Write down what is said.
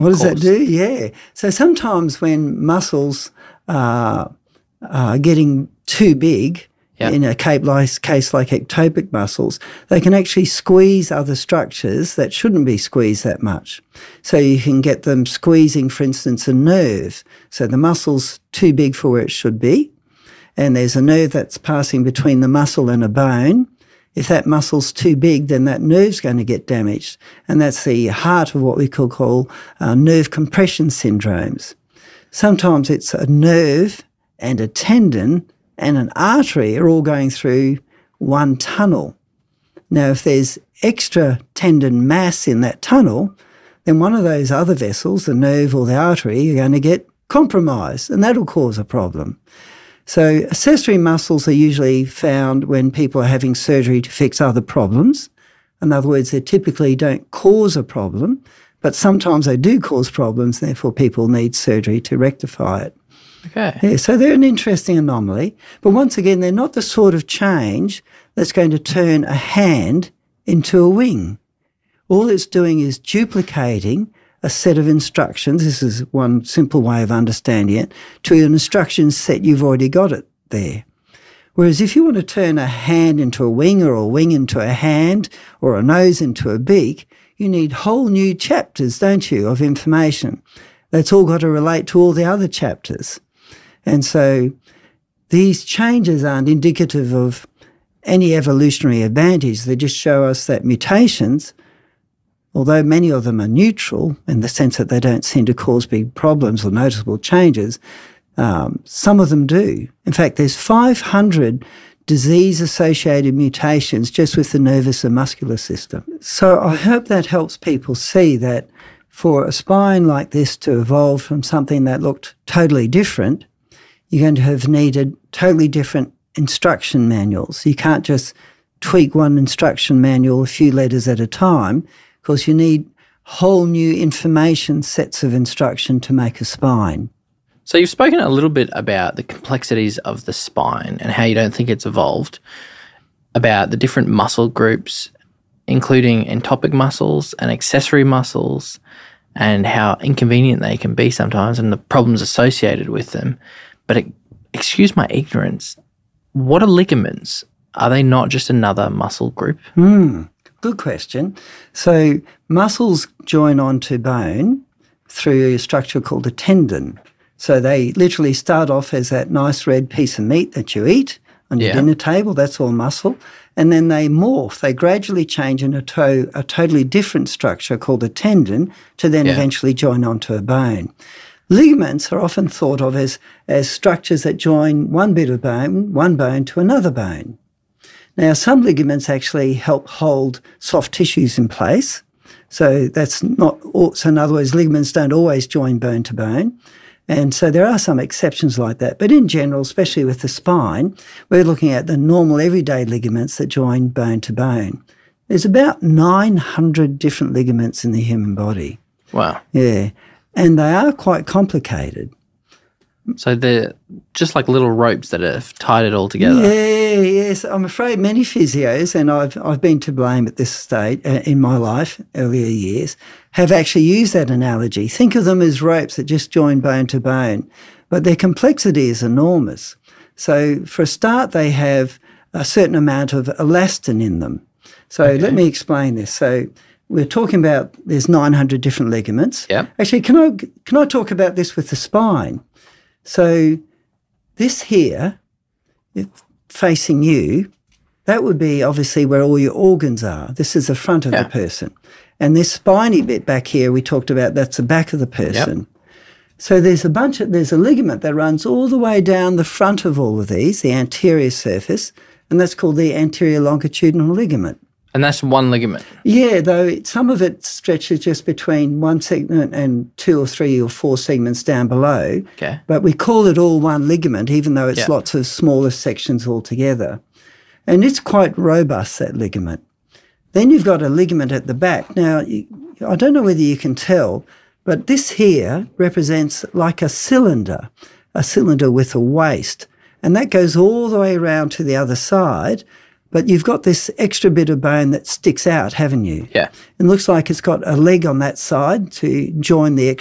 What does that do? Yeah. So sometimes when muscles are getting too big, in a case like ectopic muscles, they can actually squeeze other structures that shouldn't be squeezed that much. So you can get them squeezing, for instance, a nerve. So the muscle's too big for where it should be, and there's a nerve that's passing between the muscle and a bone. If that muscle's too big, then that nerve's going to get damaged, and that's the heart of what we call nerve compression syndromes. Sometimes it's a nerve and a tendon and an artery are all going through one tunnel. Now, if there's extra tendon mass in that tunnel, then one of those other vessels, the nerve or the artery, are going to get compromised, and that'll cause a problem. So accessory muscles are usually found when people are having surgery to fix other problems. In other words, they typically don't cause a problem, but sometimes they do cause problems, therefore people need surgery to rectify it. Okay. Yeah, so they're an interesting anomaly. But once again, they're not the sort of change that's going to turn a hand into a wing. All it's doing is duplicating a set of instructions. This is one simple way of understanding it, to an instruction set you've already got it there. Whereas if you want to turn a hand into a wing or a wing into a hand or a nose into a beak, you need whole new chapters, don't you, of information. That's all got to relate to all the other chapters. And so these changes aren't indicative of any evolutionary advantage. They just show us that mutations, although many of them are neutral in the sense that they don't seem to cause big problems or noticeable changes, some of them do. In fact, there's 500 disease-associated mutations just with the nervous and muscular system. So I hope that helps people see that for a spine like this to evolve from something that looked totally different, you're going to have needed totally different instruction manuals. You can't just tweak one instruction manual a few letters at a time, because you need whole new information sets of instruction to make a spine. So you've spoken a little bit about the complexities of the spine and how you don't think it's evolved, about the different muscle groups, including entopic muscles and accessory muscles, and how inconvenient they can be sometimes and the problems associated with them. But excuse my ignorance, what are ligaments? Are they not just another muscle group? Good question. So muscles join onto bone through a structure called a tendon. So they literally start off as that nice red piece of meat that you eat on your dinner table. That's all muscle. And then they morph. They gradually change into a totally different structure called a tendon to then eventually join onto a bone. Ligaments are often thought of as structures that join one bit of bone, one bone to another bone. Now, some ligaments actually help hold soft tissues in place. So that's not, so in other words, ligaments don't always join bone to bone. And so there are some exceptions like that. But in general, especially with the spine, we're looking at the normal everyday ligaments that join bone to bone. There's about 900 different ligaments in the human body. Wow. Yeah. And they are quite complicated. So they're just like little ropes that have tied it all together. Yes. I'm afraid many physios, and I've been to blame at this stage in my life, earlier years, have actually used that analogy. Think of them as ropes that just join bone to bone, but their complexity is enormous. So for a start, they have a certain amount of elastin in them. So let me explain this. So we're talking about there's 900 different ligaments. Yeah. Actually, can I talk about this with the spine? So this here, facing you, that would be obviously where all your organs are. This is the front of the person. And this spiny bit back here we talked about, that's the back of the person. Yep. So there's a ligament that runs all the way down the front of all of these, the anterior surface, and that's called the anterior longitudinal ligament. And that's one ligament? Yeah, though some of it stretches just between one segment and 2 or 3 or 4 segments down below. Okay. But we call it all one ligament, even though it's lots of smaller sections altogether. And it's quite robust, that ligament. Then you've got a ligament at the back. Now, I don't know whether you can tell, but this here represents like a cylinder with a waist. And that goes all the way around to the other side. But you've got this extra bit of bone that sticks out, haven't you? Yeah. It looks like it's got a leg on that side to join the